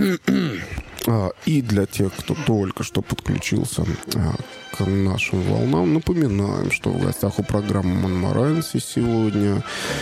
И для тех, кто только что подключился к нашим волнам, напоминаем, что в гостях у программы «Монморанси» сегодня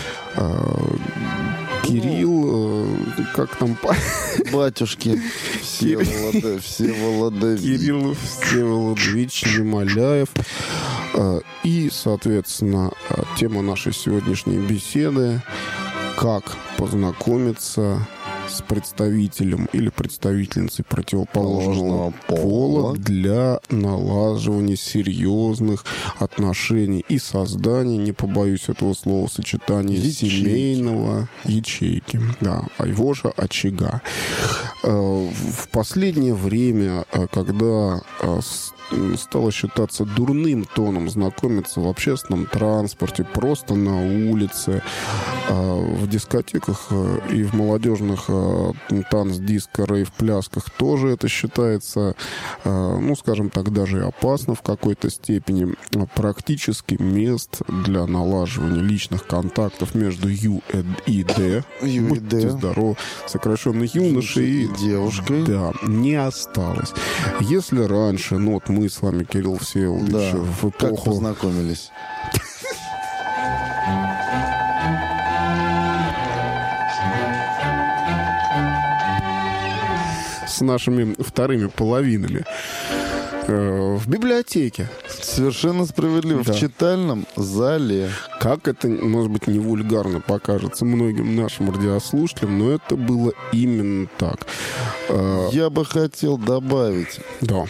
Кирилл, как там? Батюшки Всеволодович. Кирилл Всеволодович Немоляев. И, соответственно, тема нашей сегодняшней беседы — как познакомиться с представителем или представительницей противоположного пола для налаживания серьезных отношений и создания, не побоюсь этого словосочетания, семейного ячейки, да, а его же очага. В последнее время, когда стало считаться дурным тоном знакомиться в общественном транспорте, просто на улице, в дискотеках и в молодежных танц-диско, рейв-плясках тоже это считается, ну, скажем так, даже и опасно в какой-то степени. Практически мест для налаживания личных контактов между Ю и Д, будьте здоровы, сокращенно юношей и девушкой, да, не осталось. Если раньше, ну вот мы с вами, Кирилл Всеволодович, в эпоху... Как познакомились? С нашими вторыми половинами. В библиотеке. Совершенно справедливо. Да. В читальном зале. Как это, может быть, не вульгарно покажется многим нашим радиослушателям, но это было именно так. Я бы хотел добавить. Да.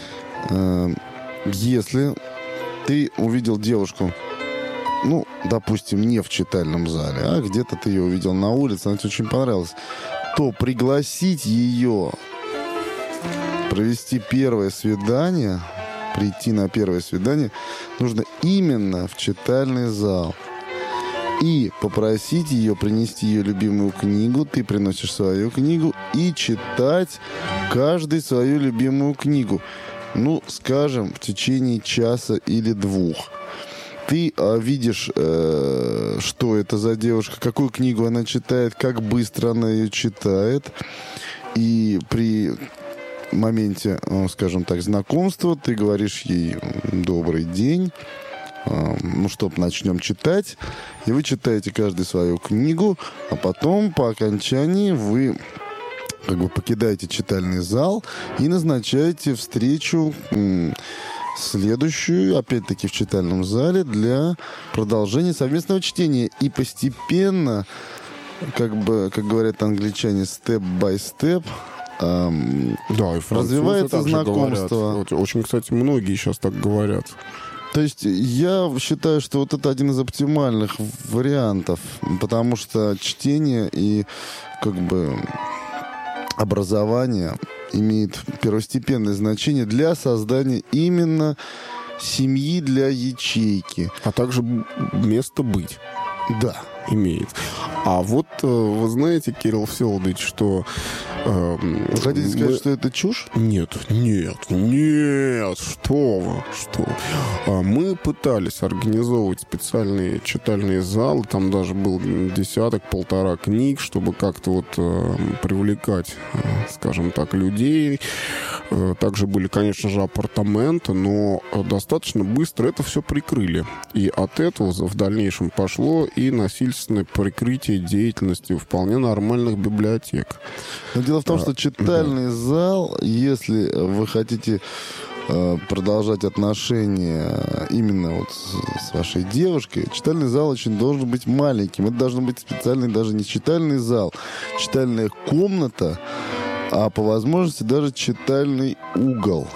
Если ты увидел девушку, ну, допустим, не в читальном зале, а где-то ты ее увидел на улице, она тебе очень понравилась, то пригласить ее провести первое свидание, прийти на первое свидание, нужно именно в читальный зал. И попросить ее принести ее любимую книгу, ты приносишь свою книгу, и читать каждый свою любимую книгу. Ну, скажем, в течение часа или двух. Ты видишь, что это за девушка, какую книгу она читает, как быстро она ее читает. И при моменте, скажем так, знакомства ты говоришь ей «добрый день», ну что, начнем читать. И вы читаете каждый свою книгу, а потом по окончании вы как бы покидаете читальный зал и назначаете встречу следующую, опять-таки в читальном зале, для продолжения совместного чтения. И постепенно, как говорят англичане, step by step, да, и развивается знакомство. Говорят. Очень, кстати, многие сейчас так говорят. То есть я считаю, что вот это один из оптимальных вариантов, потому что чтение и как бы образование имеет первостепенное значение для создания именно семьи для ячейки. А также место быть. Да. Имеет. А вот вы знаете, Кирилл Всеволодович, что... Вы хотите сказать, что это чушь? Нет, что вы. Мы пытались организовывать специальные читальные залы, там даже был десяток-полтора книг, чтобы как-то вот привлекать, скажем так, людей. Также были, конечно же, апартаменты, но достаточно быстро это все прикрыли. И от этого в дальнейшем пошло и насильственное прикрытие деятельности вполне нормальных библиотек. Но дело в том, что читальный зал, если вы хотите продолжать отношения именно вот с вашей девушкой, читальный зал очень должен быть маленьким. Это должен быть специальный даже не читальный зал, читальная комната, а по возможности даже читальный угол.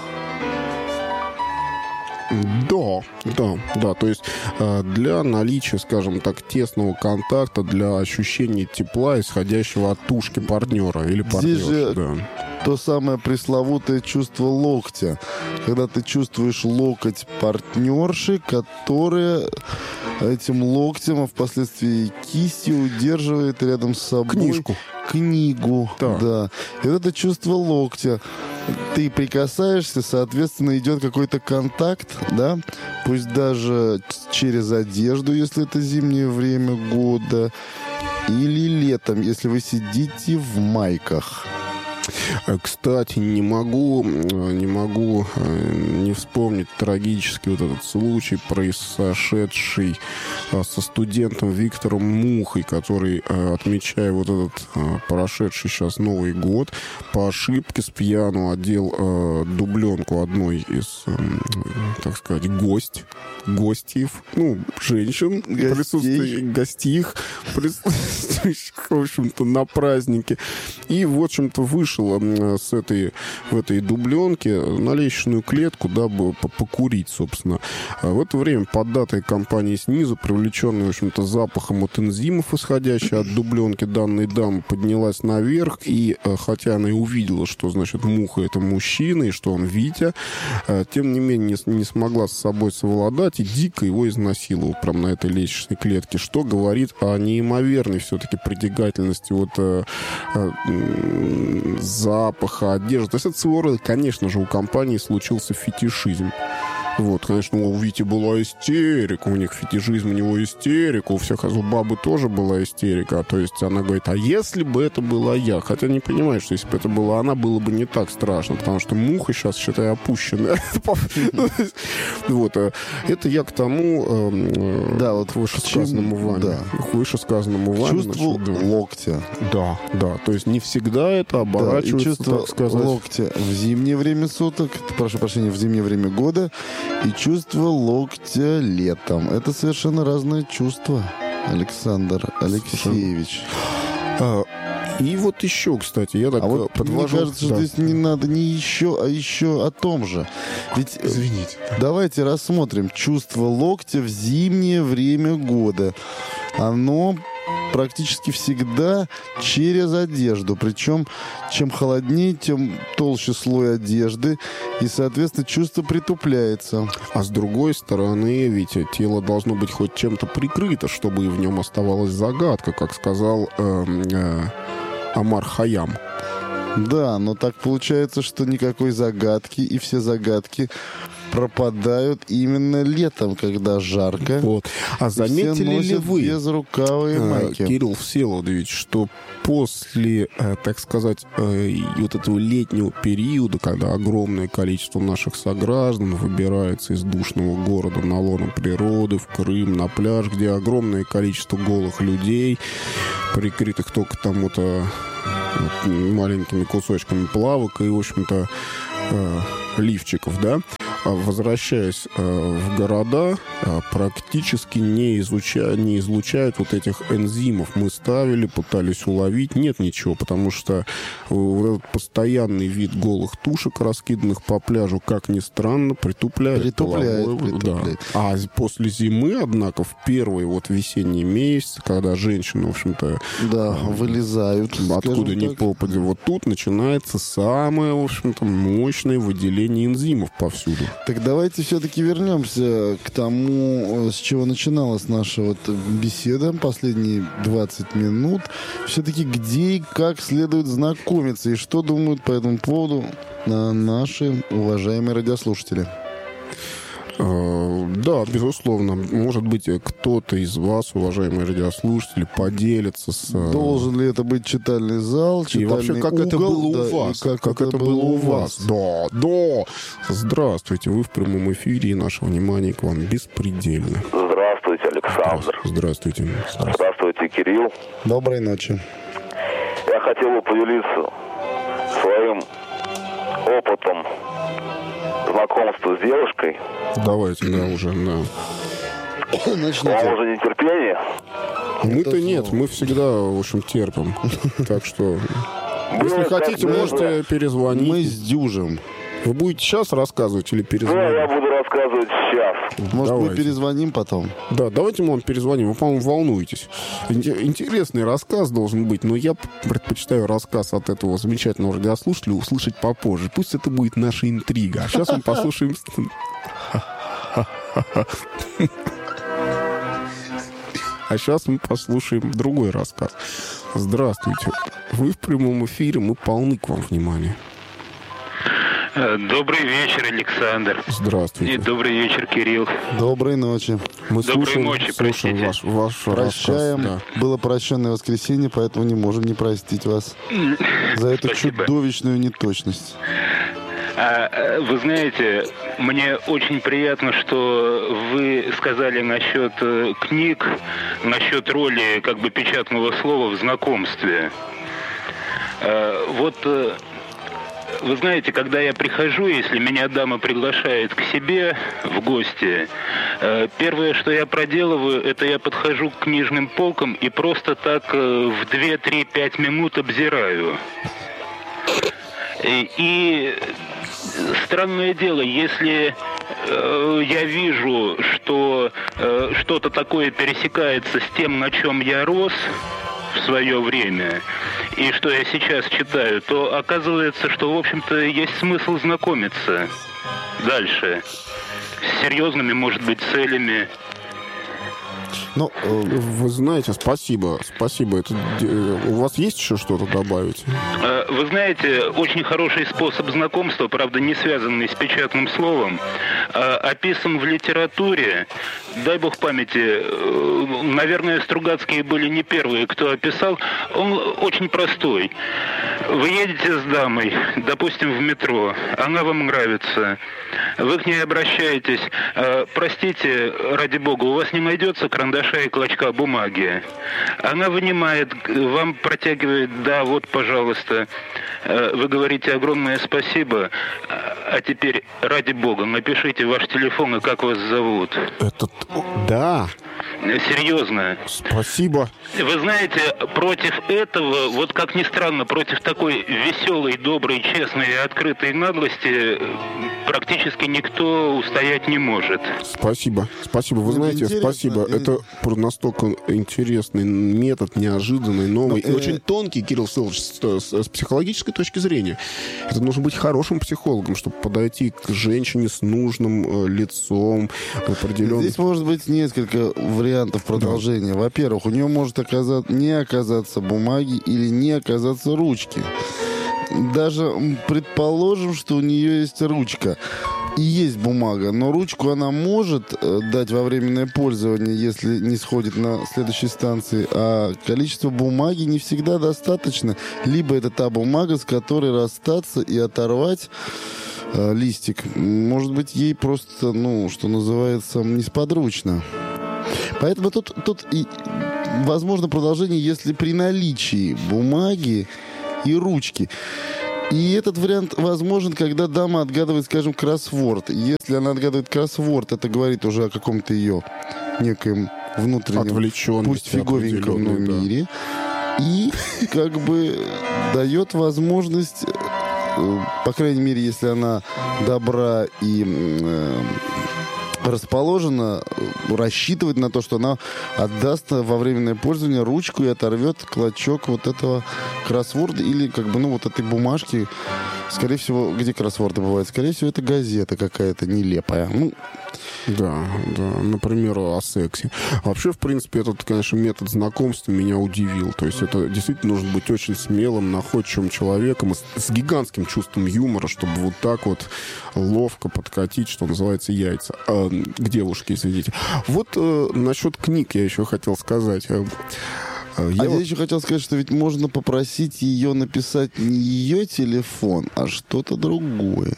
Да. То есть для наличия, скажем так, тесного контакта, для ощущения тепла, исходящего от тушки партнера или партнерши. Здесь же то самое пресловутое чувство локтя. Когда ты чувствуешь локоть партнерши, которая этим локтем, а впоследствии кистью удерживает рядом с собой книгу. Да. И вот это чувство локтя. Ты прикасаешься, соответственно, идет какой-то контакт, да, пусть даже через одежду, если это зимнее время года, или летом, если вы сидите в майках. Кстати, не могу не вспомнить трагический вот этот случай, произошедший со студентом Виктором Мухой, который, отмечая вот этот прошедший сейчас Новый год, по ошибке с пьяну одел дубленку одной из, так сказать, гостьев, женщин, гостьих, присутствующих, в общем-то, на празднике. И, в общем-то, вышел в этой дубленке на лестничную клетку, дабы покурить, собственно. В это время поддатая компания снизу, привлеченная, в общем-то, запахом от энзимов, исходящей от дубленки данной дамы, поднялась наверх, и хотя она и увидела, что, значит, Муха — это мужчина, и что он Витя, тем не менее не смогла с собой совладать и дико его изнасиловала прямо на этой лестничной клетке, что говорит о неимоверной все-таки притягательности запаха, одежды. То есть это своего рода, конечно же, у компании случился фетишизм. Вот, конечно, у Вити была истерика, у них фетишизм, у него истерика, у всех у бабы тоже была истерика. То есть она говорит, а если бы это была я? Хотя не понимаю, что если бы это была она, было бы не так страшно, потому что Муха сейчас, считай, опущенная. Вот, это я к тому, вот вышесказанному вами. Вышесказанному вами. Чувство локтя. Да, то есть не всегда это оборачивается, так сказать. Локтя в зимнее время суток, прошу прощения, в зимнее время года, и чувство локтя летом. Это совершенно разные чувства, Александр Алексеевич. И вот еще, кстати, я так подвожу... Мне кажется, что здесь не надо не еще, а еще о том же. Ведь, извините. Давайте рассмотрим. Чувство локтя в зимнее время года. Оно практически всегда через одежду. Причем, чем холоднее, тем толще слой одежды. И, соответственно, чувство притупляется. А с другой стороны, ведь тело должно быть хоть чем-то прикрыто, чтобы в нем оставалась загадка, как сказал Омар Хайям. Да, но так получается, что никакой загадки, и все загадки пропадают именно летом, когда жарко. Вот. А заметили ли вы, безрукавые майки? Кирилл Всеволодович, что после, так сказать, вот этого летнего периода, когда огромное количество наших сограждан выбирается из душного города на лоно природы, в Крым, на пляж, где огромное количество голых людей, прикрытых только там маленькими кусочками плавок и, в общем-то, лифчиков, да, возвращаясь в города, практически не излучают вот этих энзимов. Мы ставили, пытались уловить, нет ничего, потому что вот этот постоянный вид голых тушек, раскиданных по пляжу, как ни странно, притупляет. Да. А после зимы, однако, в первые весенние месяцы, когда женщины, в общем-то, вылезают, откуда ни попадя, вот тут начинается самое, в общем-то, мощное выделение энзимов повсюду. Так давайте все-таки вернемся к тому, с чего начиналась наша беседа последние 20 минут. Все-таки где и как следует знакомиться, и что думают по этому поводу наши уважаемые радиослушатели. Да, безусловно. Может быть, кто-то из вас, уважаемые радиослушатели, поделится с... Должен ли это быть читальный зал, читальный угол? И вообще, как это было у вас? Как это было у вас? Да. Здравствуйте, вы в прямом эфире, и наше внимание к вам беспредельно. Здравствуйте, Александр. Здравствуйте. Здравствуйте, Кирилл. Доброй ночи. Я хотел бы поделиться своим опытом знакомства с девушкой. Давайте, уже, Начните. Вам уже нетерпение? Мы-то нет, мы всегда, в общем, терпим. Так что, если хотите, можете перезвонить. Мы сдюжим. Вы будете сейчас рассказывать или перезвонить? Да, я буду рассказывать сейчас. Может, мы перезвоним потом? Да, давайте мы вам перезвоним. Вы, по-моему, волнуетесь. Интересный рассказ должен быть, но я предпочитаю рассказ от этого замечательного радиослушателя услышать попозже. Пусть это будет наша интрига. А сейчас мы послушаем... А сейчас мы послушаем другой рассказ. Здравствуйте. Вы в прямом эфире, мы полны к вам внимания. Добрый вечер, Александр. Здравствуйте. И добрый вечер, Кирилл. Доброй ночи. Мы Доброй ночи, слушаем ваш Прощаем. рассказ. Да. Было прощенное воскресенье, поэтому не можем не простить вас за эту Спасибо. чудовищную неточность. Вы знаете, мне очень приятно, что вы сказали насчет книг, насчет роли как бы печатного слова в знакомстве. Вот вы знаете, когда я прихожу, если меня дама приглашает к себе в гости, первое, что я проделываю, это я подхожу к книжным полкам и просто так в 2-3-5 минут обзираю. И странное дело, если я вижу, что что-то такое пересекается с тем, на чем я рос в свое время, и что я сейчас читаю, то оказывается, что, в общем-то, есть смысл знакомиться дальше с серьезными, может быть, целями. Ну, Вы знаете, спасибо. Это, у вас есть еще что-то добавить? Вы знаете, очень хороший способ знакомства, правда, не связанный с печатным словом, описан в литературе. Дай бог памяти, наверное, Стругацкие были не первые, кто описал. Он очень простой. Вы едете с дамой, допустим, в метро, она вам нравится. Вы к ней обращаетесь. Простите, ради бога, у вас не найдется карандаша и клочка бумаги? Она вынимает, вам протягивает, да, вот, пожалуйста. Вы говорите огромное спасибо. А теперь, ради бога, напишите ваш телефон и как вас зовут. Да. Серьезно. Спасибо. Вы знаете, против этого, вот как ни странно, против такой веселой, доброй, честной и открытой наглости практически никто устоять не может. Спасибо. Вы знаете, спасибо. Это настолько интересный метод, неожиданный, новый и очень тонкий, Кирилл Всеволодович, с психологической точки зрения. Это нужно быть хорошим психологом, чтобы подойти к женщине с нужным лицом определенным. Здесь может быть несколько вариантов продолжения. Да. Во-первых, у нее может не оказаться бумаги или не оказаться ручки. Даже предположим, что у нее есть ручка и есть бумага, но ручку она может дать во временное пользование, если не сходит на следующей станции, а количество бумаги не всегда достаточно. Либо это та бумага, с которой расстаться и оторвать листик. Может быть, ей просто, что называется, несподручно. Поэтому тут и возможно продолжение, если при наличии бумаги и ручки. И этот вариант возможен, когда дама отгадывает, скажем, кроссворд. Если она отгадывает кроссворд, это говорит уже о каком-то ее некоем внутреннем, пусть фиговеньком, но мире. И как бы дает возможность, по крайней мере, если она добра и расположена, рассчитывать на то, что она отдаст во временное пользование ручку и оторвет клочок вот этого кроссворда или вот этой бумажки. Скорее всего, где кроссворды бывают? Скорее всего, это газета какая-то нелепая. Да, например, о сексе. Вообще, в принципе, этот, конечно, метод знакомства меня удивил. То есть это действительно нужно быть очень смелым, находчивым человеком с гигантским чувством юмора, чтобы вот так вот ловко подкатить, что называется, яйца. К девушке, извините. Вот насчет книг я еще хотел сказать. Я еще хотел сказать, что ведь можно попросить ее написать не ее телефон, а что-то другое.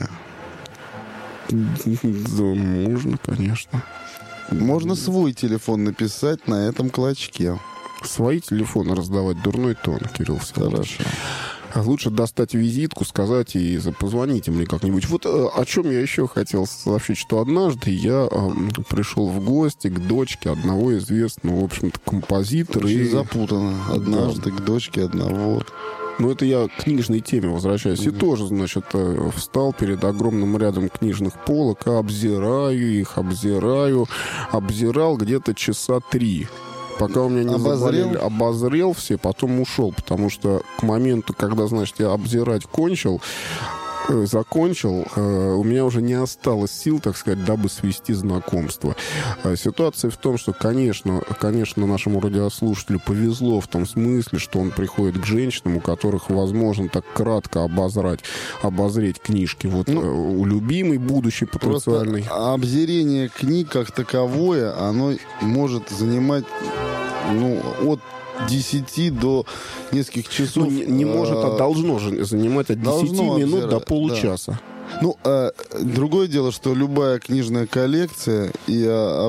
Да, можно, конечно. Можно свой телефон написать на этом клочке. Свои телефоны раздавать — дурной тон, Кирилл Всеволодович. Хорошо. Лучше достать визитку, сказать и позвоните мне как-нибудь. Вот о чем я еще хотел сообщить, что однажды я пришел в гости к дочке одного известного, в общем-то, композитора. Очень запутанно. Однажды к дочке одного. Это я к книжной теме возвращаюсь. И тоже, значит, встал перед огромным рядом книжных полок, обзираю их, обзирал где-то часа 3. Пока у меня не заболели, обозрел все, потом ушел, потому что к моменту, когда, значит, я обзирать кончил, закончил, у меня уже не осталось сил, так сказать, дабы свести знакомство. Ситуация в том, что, конечно, нашему радиослушателю повезло в том смысле, что он приходит к женщинам, у которых возможно так кратко обозреть книжки. Вот у любимой, будущей, потенциальной. Просто обзрение книг как таковое, оно может занимать от 10 до нескольких часов. Не может, а должно же занимать от 10 минут до получаса. Да. Другое дело, что любая книжная коллекция и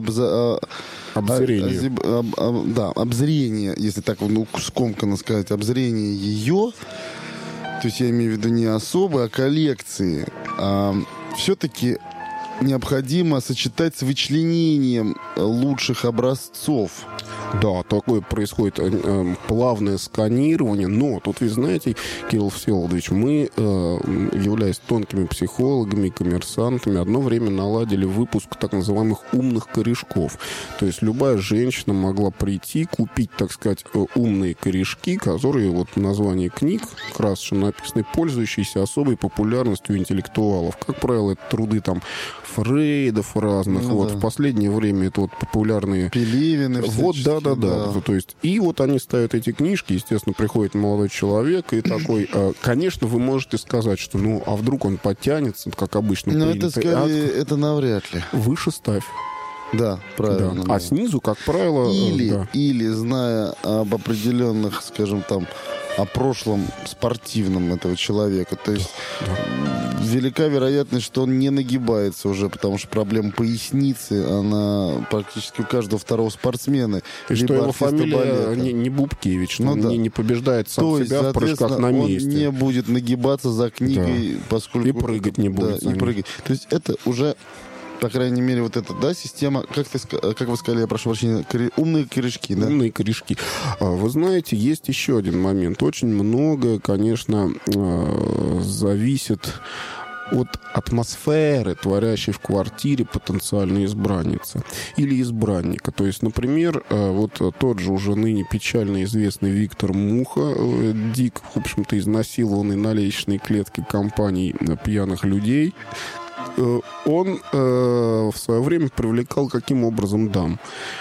обзрение, если так скомканно сказать, обзрение ее, то есть я имею в виду не особо, а коллекции, все-таки необходимо сочетать с вычленением лучших образцов. Да, такое происходит плавное сканирование, но тут, вы знаете, Кирилл Всеволодович, мы, являясь тонкими психологами, коммерсантами, одно время наладили выпуск так называемых умных корешков. То есть любая женщина могла прийти, купить, так сказать, умные корешки, которые, вот название книг красочно написаны, пользующиеся особой популярностью интеллектуалов. Как правило, это труды там Фрейдов разных. В последнее время это популярные... Пелевины. Да. То есть, и вот они ставят эти книжки, естественно, приходит молодой человек и такой, конечно, вы можете сказать, что, а вдруг он подтянется, как обычно. Но это скорее, это навряд ли. Выше ставь. Да, правильно. Да. А снизу, как правило... Или, зная об определенных, скажем, там, о прошлом спортивном этого человека, то есть велика вероятность, что он не нагибается уже, потому что проблема поясницы, она практически у каждого второго спортсмена. И что его фамилия не Бубкевич, не побеждает сам то себя в прыжках на месте. Он не будет нагибаться за книгой, поскольку... И прыгать не будет. И прыгать. То есть это уже... По крайней мере, вот эта, система, как вы сказали, я прошу прощения, умные корешки, да? Умные корешки. Вы знаете, есть еще один момент. Очень многое, конечно, зависит от атмосферы, творящей в квартире потенциальной избранницы или избранника. То есть, например, вот тот же уже ныне печально известный Виктор Муха, Дик, в общем-то, изнасилованный на лестничной клетке компаний пьяных людей, он в свое время привлекал каким образом дам?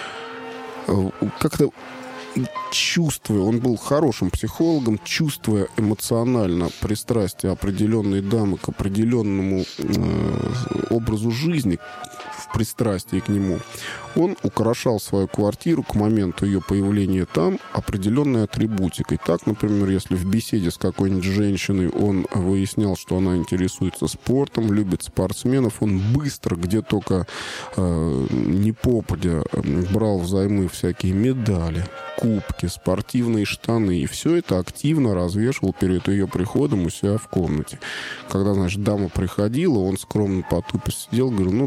Как-то чувствуя, он был хорошим психологом, чувствуя эмоционально пристрастие определенной дамы к определенному образу жизни, в пристрастии к нему, он украшал свою квартиру к моменту ее появления там определенной атрибутикой. Так, например, если в беседе с какой-нибудь женщиной он выяснял, что она интересуется спортом, любит спортсменов, он быстро, где только не попадя, брал взаймы всякие медали, кубки, спортивные штаны, и все это активно развешивал перед ее приходом у себя в комнате. Когда, значит, дама приходила, он скромно потупо сидел, говорил,